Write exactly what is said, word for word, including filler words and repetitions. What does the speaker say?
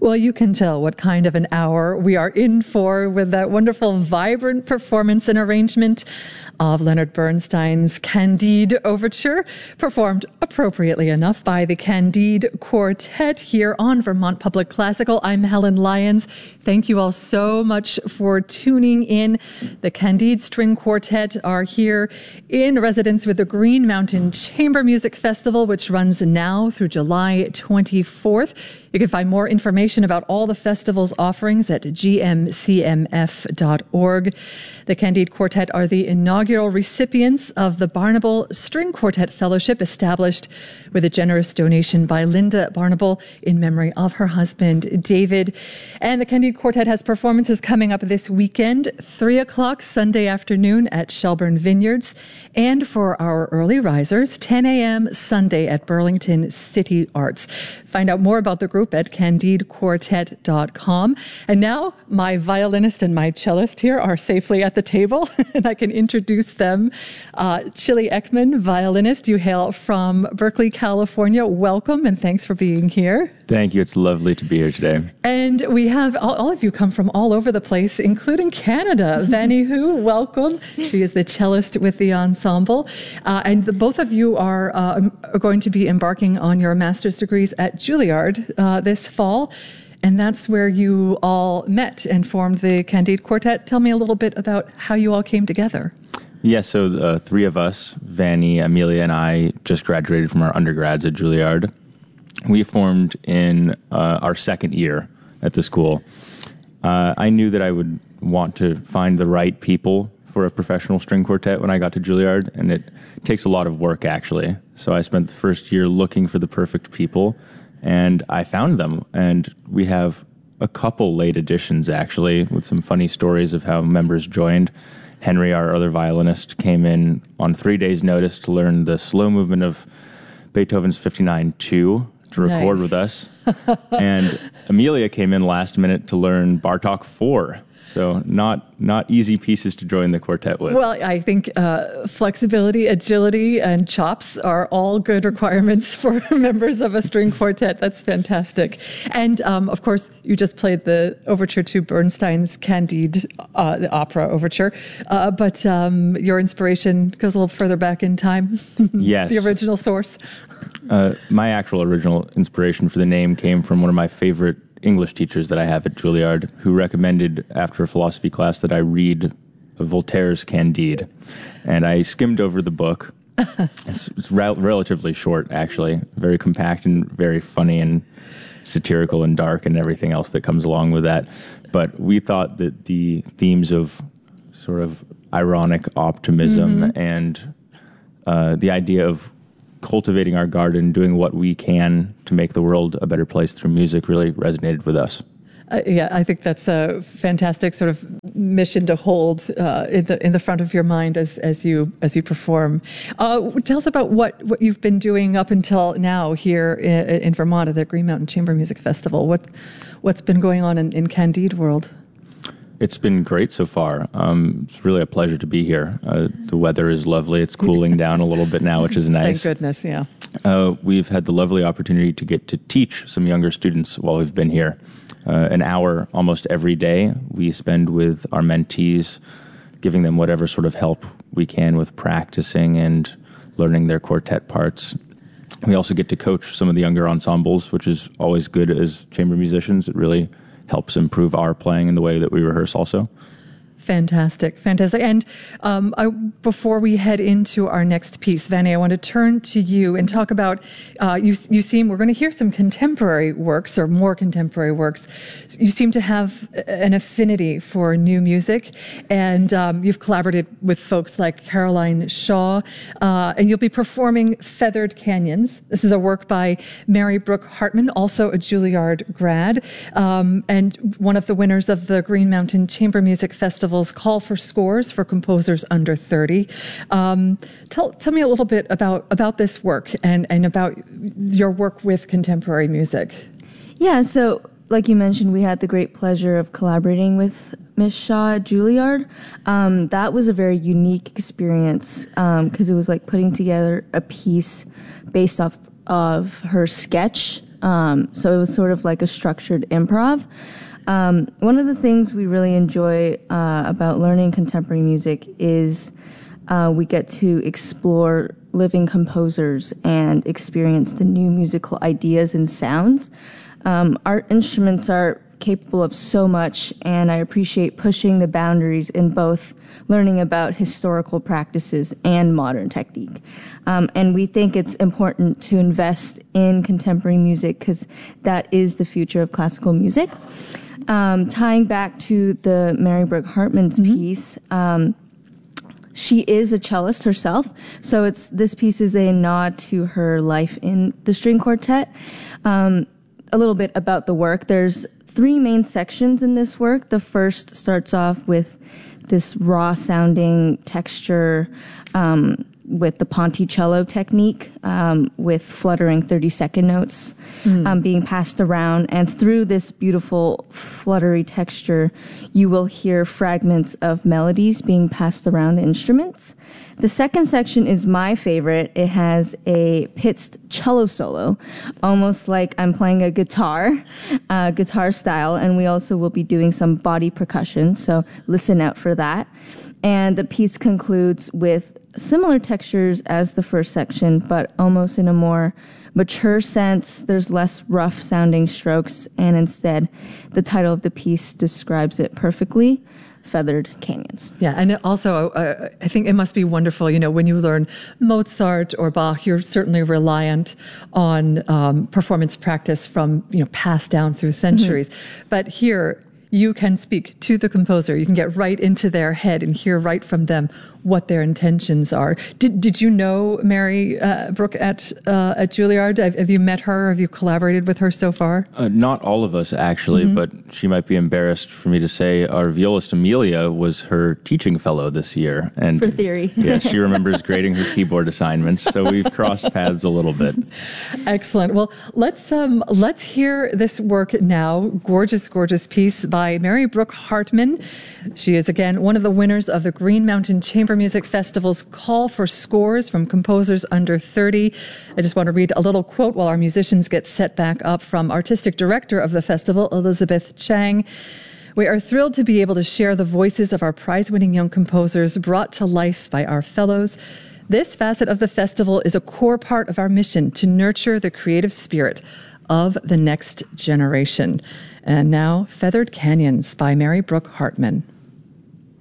Well, you can tell what kind of an hour we are in for with that wonderful, vibrant performance and arrangement of Leonard Bernstein's Candide Overture, performed appropriately enough by the Candide Quartet here on Vermont Public Classical. I'm Helen Lyons. Thank you all so much for tuning in. The Candide String Quartet are here in residence with the Green Mountain Chamber Music Festival, which runs now through July twenty-fourth. You can find more information about all the festival's offerings at g m c m f dot org. The Candide Quartet are the inaugural recipients of the Barnable String Quartet Fellowship, established with a generous donation by Linda Barnable in memory of her husband, David. And the Candide Quartet has performances coming up this weekend, three o'clock Sunday afternoon at Shelburne Vineyards, and for our early risers, ten a.m. Sunday at Burlington City Arts. Find out more about the group at candide quartet dot com. And now my violinist and my cellist here are safely at the table, and I can introduce them. Uh, Chili Ekman, violinist, you hail from Berkeley, California. Welcome, and thanks for being here. Thank you. It's lovely to be here today. And we have, all, all of you come from all over the place, including Canada. Vanny Hu, welcome. She is the cellist with the ensemble. Uh, and the, both of you are, uh, are going to be embarking on your master's degrees at Juilliard uh, this fall. And that's where you all met and formed the Candide Quartet. Tell me a little bit about how you all came together. Yeah, so the three of us, Vanny, Amelia, and I, just graduated from our undergrads at Juilliard. We formed in uh, our second year at the school. Uh, I knew that I would want to find the right people for a professional string quartet when I got to Juilliard, and it takes a lot of work, actually. So I spent the first year looking for the perfect people, and I found them. And we have a couple late additions, actually, with some funny stories of how members joined. Henry, our other violinist, came in on three days' notice to learn the slow movement of Beethoven's fifty-nine two to record Nice. with us. And Amelia came in last minute to learn Bartok four. So not not easy pieces to join the quartet with. Well, I think uh, flexibility, agility, and chops are all good requirements for members of a string quartet. That's fantastic. And, um, of course, you just played the overture to Bernstein's Candide, uh, the opera overture. Uh, but um, your inspiration goes a little further back in time. Yes. The original source. Uh, my actual original inspiration for the name came from one of my favorite English teachers that I have at Juilliard, who recommended after a philosophy class that I read Voltaire's Candide. And I skimmed over the book. It's, it's rel- relatively short, actually, very compact and very funny and satirical and dark and everything else that comes along with that. But we thought that the themes of sort of ironic optimism mm-hmm. and uh, the idea of cultivating our garden, doing what we can to make the world a better place through music really resonated with us. Uh, yeah, I think that's a fantastic sort of mission to hold uh, in the in the front of your mind as as you as you perform. Uh, tell us about what, what you've been doing up until now here in, in Vermont at the Green Mountain Chamber Music Festival. What what's been going on in, in Candide world? It's been great so far. Um, it's really a pleasure to be here. Uh, the weather is lovely. It's cooling down a little bit now, which is nice. Thank goodness, yeah. Uh, we've had the lovely opportunity to get to teach some younger students while we've been here. Uh, an hour almost every day we spend with our mentees, giving them whatever sort of help we can with practicing and learning their quartet parts. We also get to coach some of the younger ensembles, which is always good as chamber musicians. It really helps improve our playing in the way that we rehearse also. Fantastic, fantastic. And um, I, before we head into our next piece, Vanny, I want to turn to you and talk about, uh, you, you seem, we're going to hear some contemporary works or more contemporary works. You seem to have an affinity for new music, and um, you've collaborated with folks like Caroline Shaw, uh, and you'll be performing Feathered Canyons. This is a work by Mary Brooke Hartman, also a Juilliard grad, um, and one of the winners of the Green Mountain Chamber Music Festival Call for Scores for Composers Under thirty. Um, tell tell me a little bit about, about this work and, and about your work with contemporary music. Yeah, so like you mentioned, we had the great pleasure of collaborating with Miss Shaw at Juilliard. Um, that was a very unique experience because um, it was like putting together a piece based off of her sketch Um, so it was sort of like a structured improv. Um, one of the things we really enjoy uh, about learning contemporary music is uh, we get to explore living composers and experience the new musical ideas and sounds. Um, our instruments are capable of so much, and I appreciate pushing the boundaries in both learning about historical practices and modern technique. Um, and we think it's important to invest in contemporary music because that is the future of classical music. Um, tying back to the Mary Brooke Hartman's mm-hmm. piece, um, she is a cellist herself, so it's this piece is a nod to her life in the string quartet. Um, a little bit about the work. There's three main sections in this work. The first starts off with this raw sounding texture um, with the Ponticello technique, um, with fluttering thirty second notes mm. um, being passed around. And through this beautiful fluttery texture, you will hear fragments of melodies being passed around the instruments. The second section is my favorite. It has a pitched cello solo, almost like I'm playing a guitar, uh, guitar style. And we also will be doing some body percussion, so listen out for that. And the piece concludes with similar textures as the first section, but almost in a more mature sense. There's less rough sounding strokes, and instead the title of the piece describes it perfectly: Feathered Canyons. Yeah, and it also, uh, I think it must be wonderful, you know, when you learn Mozart or Bach, you're certainly reliant on um, performance practice from, you know, passed down through centuries. Mm-hmm. But here, you can speak to the composer. You can get right into their head and hear right from them what their intentions are. Did Did you know Mary uh, Brooke at uh, at Juilliard? Have, have you met her? Have you collaborated with her so far? Uh, not all of us, actually, mm-hmm. but she might be embarrassed for me to say our violist Amelia was her teaching fellow this year. And for theory. Yeah, she remembers grading her keyboard assignments, so we've crossed paths a little bit. Excellent. Well, let's um let's hear this work now. Gorgeous, gorgeous piece by Mary Brooke Hartman. She is, again, one of the winners of the Green Mountain Chamber Music Festival's call for scores from composers under thirty. I just want to read a little quote while our musicians get set back up from artistic director of the festival, Elizabeth Chang. We are thrilled to be able to share the voices of our prize-winning young composers brought to life by our fellows. This facet of the festival is a core part of our mission to nurture the creative spirit of the next generation. And now, Feathered Canyons by Mary Brooke Hartman.